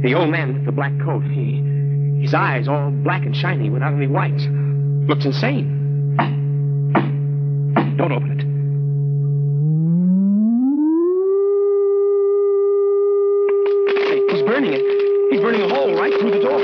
The old man with the black coat. His eyes all black and shiny without any whites. Looks insane. Don't open it. He's burning it. He's burning a hole right through the door.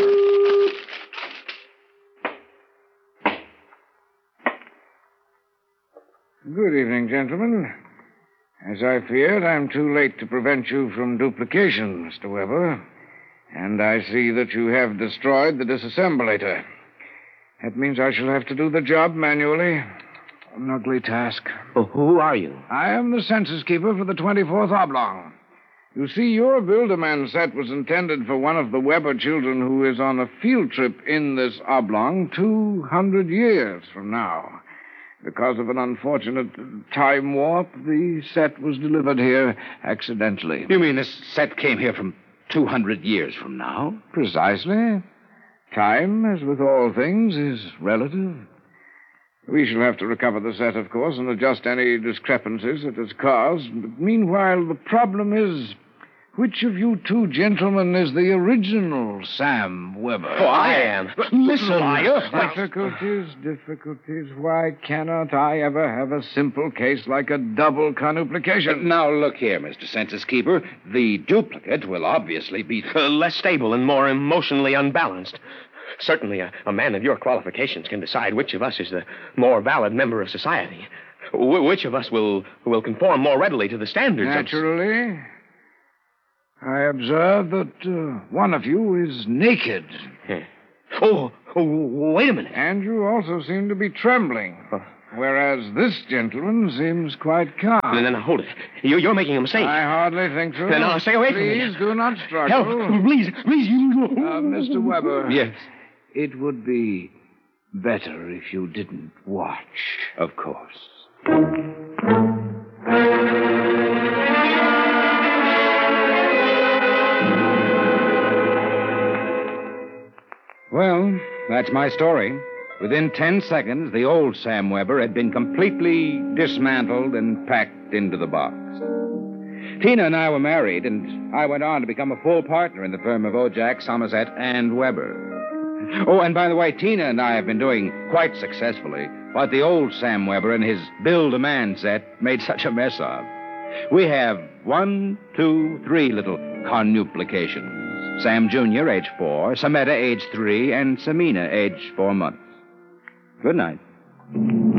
Good evening, gentlemen. As I feared, I'm too late to prevent you from duplication, Mr. Weber. And I see that you have destroyed the disassemblator. That means I shall have to do the job manually. An ugly task. Well, who are you? I am the census keeper for the 24th Oblong. You see, your Build-A-Man set was intended for one of the Weber children who is on a field trip in this oblong 200 years from now. Because of an unfortunate time warp, the set was delivered here accidentally. You mean this set came here from 200 years from now? Precisely. Time, as with all things, is relative. We shall have to recover the set, of course, and adjust any discrepancies it has caused. But meanwhile, the problem is, which of you two gentlemen is the original Sam Weber? Oh, I am. Listen, liar. Difficulties. Why cannot I ever have a simple case like a double conuplication? Now, look here, Mr. Census Keeper. The duplicate will obviously be... Less stable and more emotionally unbalanced. Certainly, a man of your qualifications can decide which of us is the more valid member of society. Which of us will conform more readily to the standards Naturally. I observe that one of you is naked. Oh, wait a minute. And you also seem to be trembling. Whereas this gentleman seems quite calm. No, hold it. You're making a mistake. I hardly think so. No, stay away from me. Please do not struggle. Help, please. Mr. Weber. Yes. It would be better if you didn't watch. Of course. Well, that's my story. Within 10 seconds, the old Sam Weber had been completely dismantled and packed into the box. Tina and I were married, and I went on to become a full partner in the firm of Ojack, Somerset, and Weber. Oh, and by the way, Tina and I have been doing quite successfully what the old Sam Weber and his Build-A-Man set made such a mess of. We have 1, 2, 3 little conuplications. Sam Jr., age 4, Sameta, age 3, and Samina, age 4 months. Good night.